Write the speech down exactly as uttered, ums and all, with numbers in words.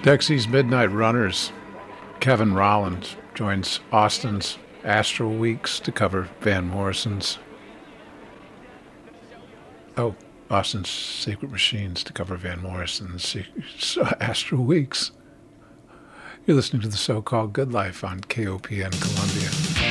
Dexy's Midnight Runners. Kevin Rollins joins Austin's Astral Weeks to cover Van Morrison's... Oh, Austin's Secret Machines to cover Van Morrison's Astral Weeks. You're listening to the so-called Good Life on K O P N Columbia.